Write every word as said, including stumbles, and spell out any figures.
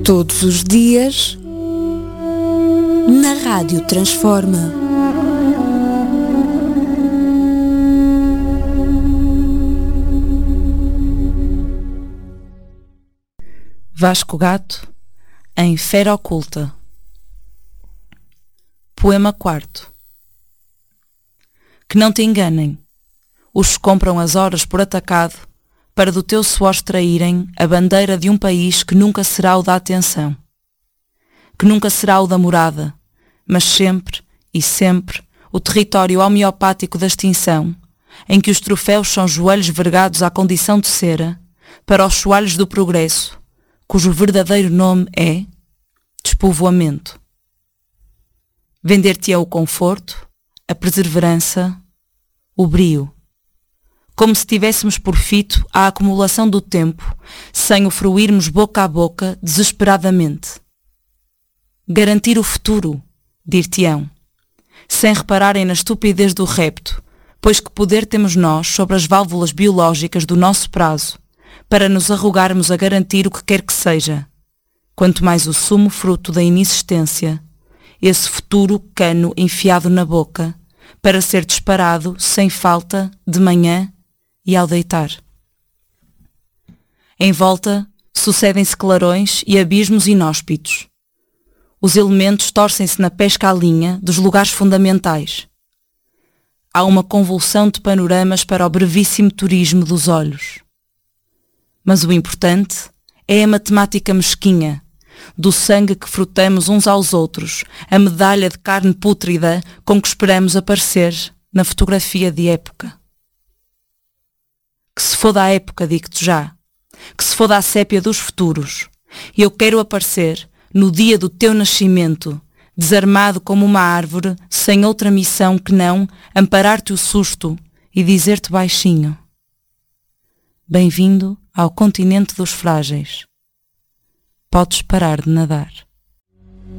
Todos os dias, na Rádio Transforma. Vasco Gato, em Fera Oculta. Poema quarto. Que não te enganem, os que compram as horas por atacado, para do teu suor extraírem a bandeira de um país que nunca será o da atenção, que nunca será o da morada, mas sempre e sempre o território homeopático da extinção, em que os troféus são joelhos vergados à condição de cera, para os soalhos do progresso, cujo verdadeiro nome é despovoamento. Vender-te-é o conforto, a perseverança, o brio, como se tivéssemos por fito a acumulação do tempo, sem o fruirmos boca a boca desesperadamente. Garantir o futuro, dir-te-ão, sem repararem na estupidez do repto, pois que poder temos nós sobre as válvulas biológicas do nosso prazo, para nos arrogarmos a garantir o que quer que seja, quanto mais o sumo fruto da inexistência, esse futuro cano enfiado na boca, para ser disparado sem falta de manhã e ao deitar. Em volta sucedem-se clarões e abismos inóspitos. Os elementos torcem-se na pesca à linha dos lugares fundamentais. Há uma convulsão de panoramas para o brevíssimo turismo dos olhos. Mas o importante é a matemática mesquinha, do sangue que frutamos uns aos outros, a medalha de carne pútrida com que esperamos aparecer na fotografia de época. Que se foda a época, digo-te já, que se foda a sépia dos futuros, e eu quero aparecer no dia do teu nascimento, desarmado como uma árvore, sem outra missão que não amparar-te o susto e dizer-te baixinho: bem-vindo ao continente dos frágeis. Podes parar de nadar.